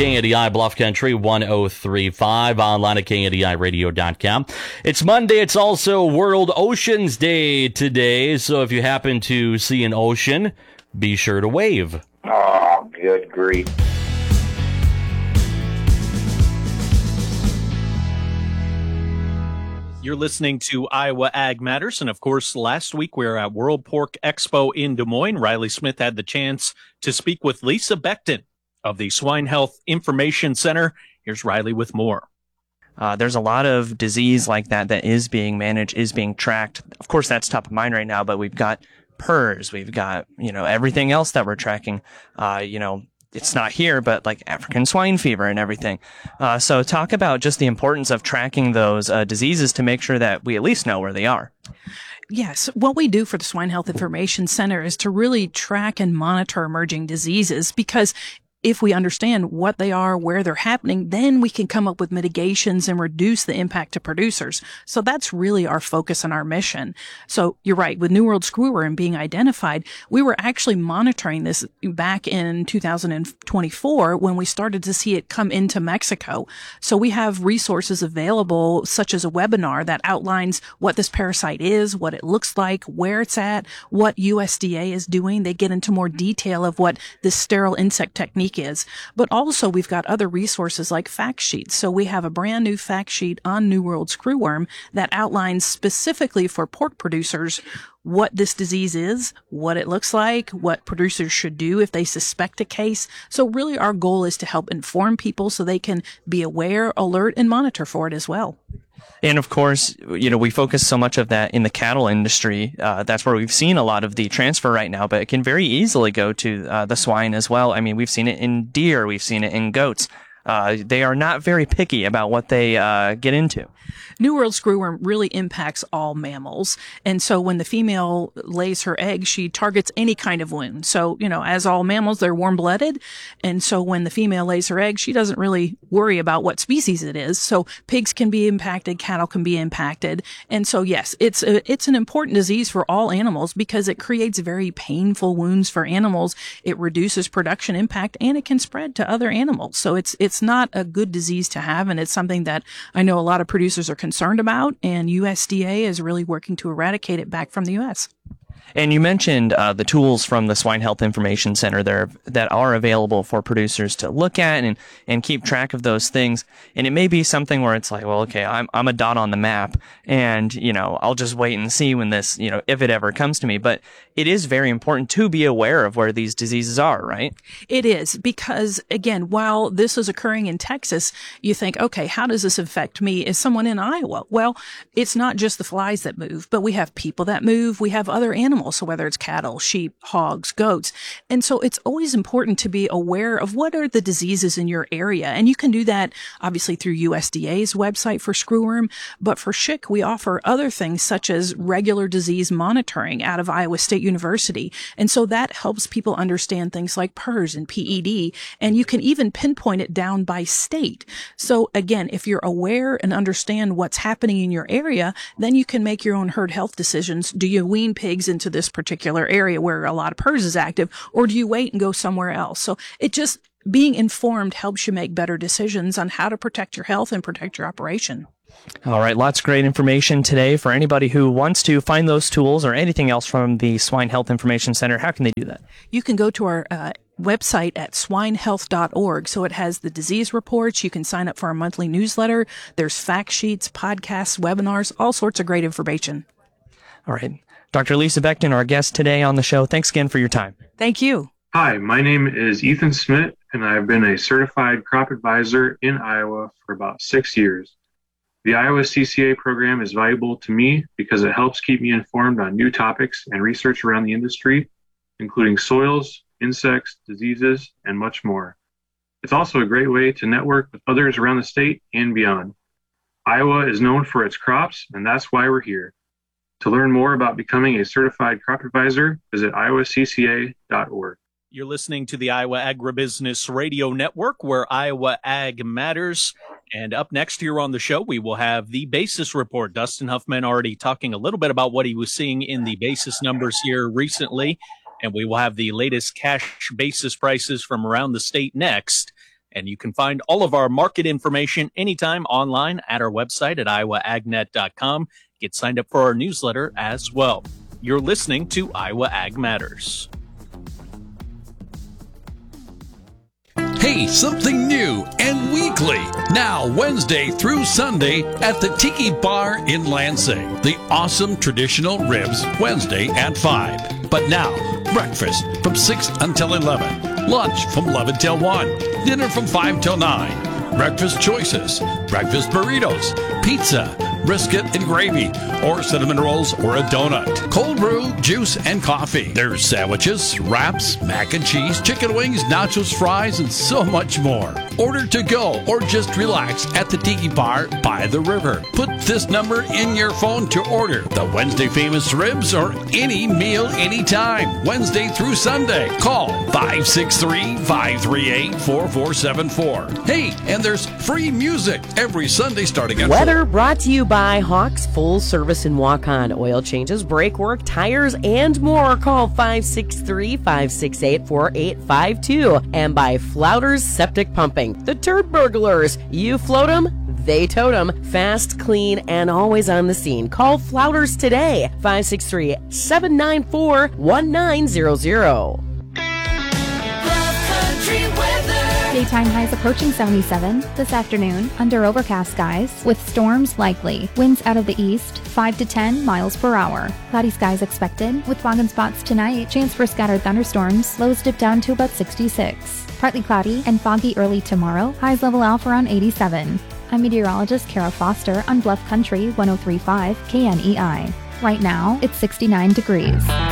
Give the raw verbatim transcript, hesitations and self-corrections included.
K N D I Bluff Country one oh three point five, online at K N D I radio dot com. It's Monday. It's also World Oceans Day today, so if you happen to see an ocean, be sure to wave. Oh, good grief. You're listening to Iowa Ag Matters, and of course, last week we were at World Pork Expo in Des Moines. Riley Smith had the chance to speak with Lisa Becton of the Swine Health Information Center. Here's Riley with more. Uh, there's a lot of disease like that that is being managed, is being tracked. Of course, that's top of mind right now, but we've got P R R S, we've got, you know, everything else that we're tracking, uh, you know, it's not here, but like African swine fever and everything. Uh, so talk about just the importance of tracking those uh, diseases to make sure that we at least know where they are. Yes. What we do for the Swine Health Information Center is to really track and monitor emerging diseases, because if we understand what they are, where they're happening, then we can come up with mitigations and reduce the impact to producers. So that's really our focus and our mission. So you're right. With New World Screwworm being identified, we were actually monitoring this back in two thousand twenty-four when we started to see it come into Mexico. So we have resources available, such as a webinar that outlines what this parasite is, what it looks like, where it's at, what U S D A is doing. They get into more detail of what this sterile insect technique is. But also we've got other resources like fact sheets. So we have a brand new fact sheet on New World Screwworm that outlines specifically for pork producers what this disease is, what it looks like, what producers should do if they suspect a case. So really our goal is to help inform people so they can be aware, alert, and monitor for it as well. And of course, you know, we focus so much of that in the cattle industry. Uh, that's where we've seen a lot of the transfer right now, but it can very easily go to uh, the swine as well. I mean, we've seen it in deer. We've seen it in goats. Uh, they are not very picky about what they uh, get into. New World Screwworm really impacts all mammals. And so when the female lays her egg, she targets any kind of wound. So, you know, as all mammals, they're warm-blooded. And so when the female lays her egg, she doesn't really worry about what species it is. So pigs can be impacted, cattle can be impacted. And so, yes, it's a, it's an important disease for all animals because it creates very painful wounds for animals. It reduces production impact, and it can spread to other animals. So it's, it's not a good disease to have. And it's something that I know a lot of producers are concerned about, and U S D A is really working to eradicate it back from the U S. And you mentioned uh, the tools from the Swine Health Information Center there that are available for producers to look at and, and keep track of those things. And it may be something where it's like, well, okay, I'm I'm a dot on the map, and you know, I'll just wait and see when this, you know, if it ever comes to me. But it is very important to be aware of where these diseases are, right? It is, because again, while this is occurring in Texas, you think, okay, how does this affect me as someone in Iowa? Well, it's not just the flies that move, but we have people that move. We have other animals. So whether it's cattle, sheep, hogs, goats. And so it's always important to be aware of what are the diseases in your area. And you can do that obviously through U S D A's website for screwworm. But for S H I C, we offer other things such as regular disease monitoring out of Iowa State University. And so that helps people understand things like P R R S and P E D. And you can even pinpoint it down by state. So again, if you're aware and understand what's happening in your area, then you can make your own herd health decisions. Do you wean pigs into this particular area where a lot of P R R S is active, or do you wait and go somewhere else? So it just, being informed helps you make better decisions on how to protect your health and protect your operation. All right, lots of great information today for anybody who wants to find those tools or anything else from the Swine Health Information Center. How can they do that? You can go to our uh, website at swine health dot org. So it has the disease reports. You can sign up for our monthly newsletter. There's fact sheets, podcasts, webinars, all sorts of great information. All right. Doctor Lisa Becton, our guest today on the show. Thanks again for your time. Thank you. Hi, my name is Ethan Smith, and I've been a certified crop advisor in Iowa for about six years. The Iowa C C A program is valuable to me because it helps keep me informed on new topics and research around the industry, including soils, insects, diseases, and much more. It's also a great way to network with others around the state and beyond. Iowa is known for its crops, and that's why we're here. To learn more about becoming a certified crop advisor, visit iowa c c a dot org. You're listening to the Iowa Agribusiness Radio Network, where Iowa Ag matters. And up next here on the show, we will have the basis report. Dustin Huffman already talking a little bit about what he was seeing in the basis numbers here recently. And we will have the latest cash basis prices from around the state next. And you can find all of our market information anytime online at our website at iowa ag net dot com. Get signed up for our newsletter as well. You're listening to Iowa Ag Matters. Hey, something new and weekly. Now, Wednesday through Sunday at the Tiki Bar in Lansing. The awesome traditional ribs Wednesday at five. But now, breakfast from six until eleven. Lunch from eleven till one. Dinner from five till nine. Breakfast choices. Breakfast burritos. Pizza. Brisket and gravy, or cinnamon rolls, or a donut. Cold brew, juice, and coffee. There's sandwiches, wraps, mac and cheese, chicken wings, nachos, fries, and so much more. Order to go or just relax at the Tiki Bar by the river. Put this number in your phone to order the Wednesday famous ribs or any meal anytime, Wednesday through Sunday. Call five six three, five three eight, four four seven four. Hey, and there's free music every Sunday starting at Weather brought to you by Hawks Full Service in Waukon. Oil changes, brake work, tires, and more. Call five six three, five six eight, four eight five two. And by Flouters Septic Pumping. The Turd Burglars. You float them, they tote them. Fast, clean, and always on the scene. Call Flouters today. five six three, seven nine four, one nine zero zero. Daytime highs approaching seventy-seven this afternoon under overcast skies with storms likely. Winds out of the east five to ten miles per hour. Cloudy skies expected with fog and spots tonight. Chance for scattered thunderstorms. Lows dip down to about sixty-six. Partly cloudy and foggy early tomorrow. Highs level out around eighty-seven. I'm meteorologist Kara Foster on Bluff Country one oh three point five K N E I. Right now, it's sixty-nine degrees.